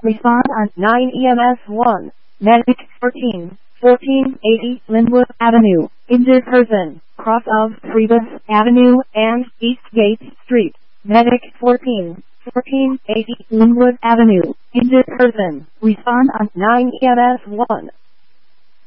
Respond on 9 EMS 1. Medic 1480 Linwood Avenue. Injured person. Cross of Priebus Avenue and Eastgate Street. Medic 1480 Linwood Avenue. Injured person. Respond on 9 EMS 1.